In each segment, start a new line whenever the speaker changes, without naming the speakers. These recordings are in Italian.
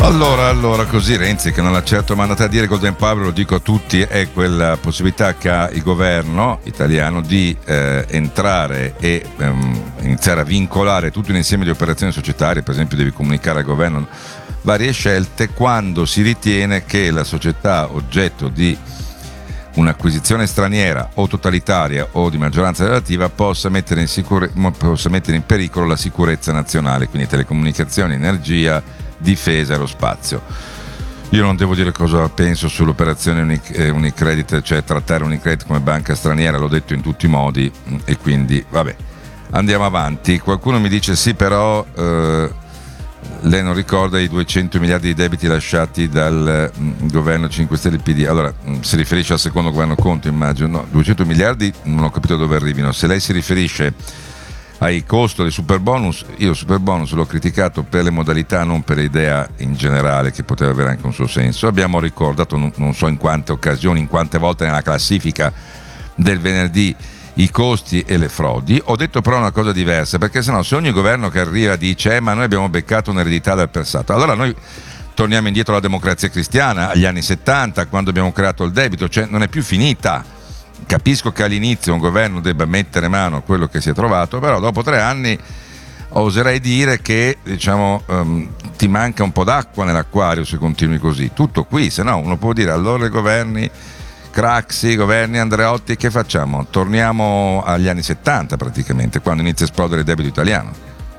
Allora, così Renzi, che non l'ha certo mandata a dire Golden Power, lo dico a tutti, è quella possibilità che ha il governo italiano di entrare e iniziare a vincolare tutto un insieme di operazioni societarie. Per esempio devi comunicare al governo varie scelte quando si ritiene che la società oggetto di un'acquisizione straniera o totalitaria o di maggioranza relativa possa mettere in pericolo la sicurezza nazionale, quindi telecomunicazioni, energia, difesa e lo spazio. Io non devo dire cosa penso sull'operazione Unicredit, cioè trattare Unicredit come banca straniera, l'ho detto in tutti i modi, e quindi vabbè, andiamo avanti. Qualcuno mi dice sì, però lei non ricorda i 200 miliardi di debiti lasciati dal governo 5 Stelle PD. Allora, si riferisce al secondo governo Conte, immagino. No, 200 miliardi non ho capito dove arrivino. Se lei si riferisce ai costi del superbonus, io il superbonus l'ho criticato per le modalità, non per l'idea in generale, che poteva avere anche un suo senso. Abbiamo ricordato non so in quante occasioni, in quante volte nella classifica del venerdì, i costi e le frodi. Ho detto però una cosa diversa, perché sennò se ogni governo che arriva dice ma noi abbiamo beccato un'eredità dal passato, allora noi torniamo indietro alla democrazia cristiana, agli anni 70, quando abbiamo creato il debito, cioè non è più finita. Capisco che all'inizio un governo debba mettere mano a quello che si è trovato, però dopo 3 anni oserei dire che ti manca un po' d'acqua nell'acquario se continui così. Tutto qui, se no uno può dire allora i governi Craxi, governi Andreotti, che facciamo? Torniamo agli anni 70 praticamente, quando inizia a esplodere il debito italiano.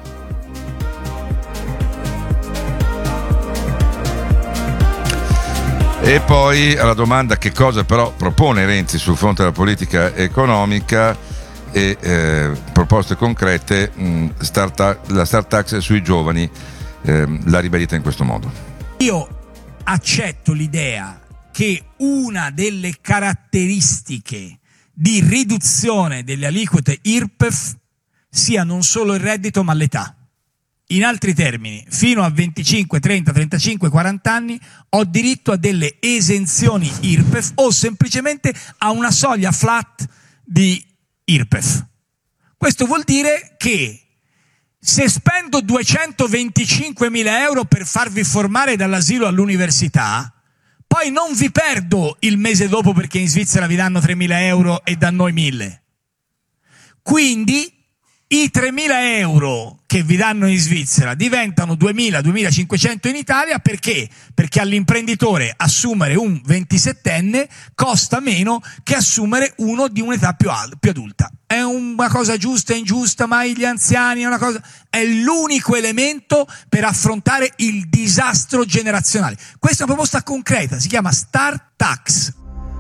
E poi alla domanda che cosa però propone Renzi sul fronte della politica economica e proposte concrete, la start tax sui giovani, l'ha ribadita in questo modo.
Io accetto l'idea che una delle caratteristiche di riduzione delle aliquote IRPEF sia non solo il reddito ma l'età. In altri termini, fino a 25, 30, 35, 40 anni ho diritto a delle esenzioni IRPEF o semplicemente a una soglia flat di IRPEF. Questo vuol dire che se spendo 225.000 euro per farvi formare dall'asilo all'università, poi non vi perdo il mese dopo perché in Svizzera vi danno 3.000 euro e da noi 1.000. Quindi i 3.000 euro che vi danno in Svizzera diventano 2.000, 2.500 in Italia. Perché? Perché all'imprenditore assumere un 27enne costa meno che assumere uno di un'età più adulta. È una cosa giusta e ingiusta, ma gli anziani è l'unico elemento per affrontare il disastro generazionale. Questa è una proposta concreta, si chiama Start Tax.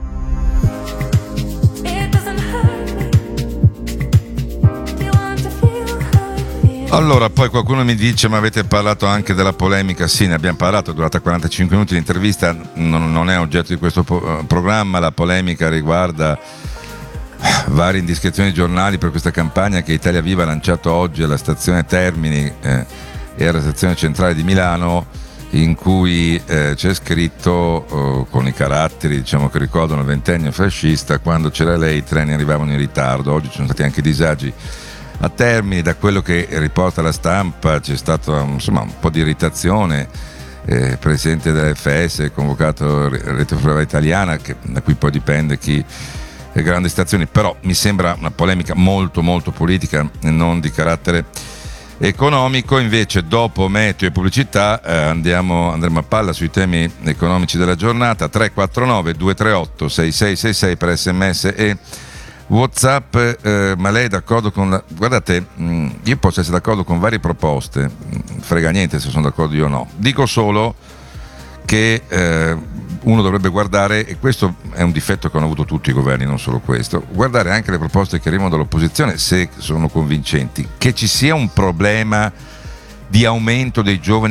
Allora, poi qualcuno mi dice ma avete parlato anche della polemica. Sì, ne abbiamo parlato, è durata 45 minuti l'intervista, non è oggetto di questo programma. La polemica riguarda varie indiscrezioni giornali per questa campagna che Italia Viva ha lanciato oggi alla stazione Termini e alla stazione centrale di Milano, in cui c'è scritto con i caratteri che ricordano il ventennio fascista: quando c'era lei i treni arrivavano in ritardo. Oggi ci sono stati anche disagi a Termini. Da quello che riporta la stampa c'è stato un po' di irritazione. Presidente dell'FS, convocato Rete Ferroviaria Italiana, da cui poi dipende chi è grandi stazioni, però mi sembra una polemica molto molto politica e non di carattere economico. Invece dopo meteo e pubblicità andremo a palla sui temi economici della giornata. 349 238 6666 per SMS e WhatsApp. Ma lei è d'accordo con guardate, io posso essere d'accordo con varie proposte, frega niente se sono d'accordo io o no, dico solo che uno dovrebbe guardare, e questo è un difetto che hanno avuto tutti i governi, non solo questo, guardare anche le proposte che arrivano dall'opposizione se sono convincenti. Che ci sia un problema di aumento dei giovani